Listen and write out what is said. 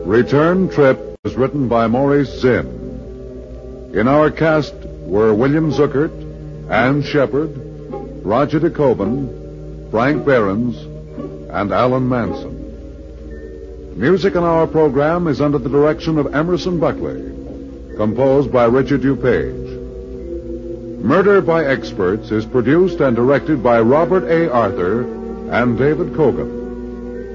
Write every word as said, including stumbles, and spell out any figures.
Return Trip was written by Maurice Zinn. In our cast were William Zuckert, Ann Shepard, Roger DeCoban, Frank Behrens, and Alan Manson. Music in our program is under the direction of Emerson Buckley, composed by Richard DuPage. Murder by Experts is produced and directed by Robert A. Arthur and David Kogan.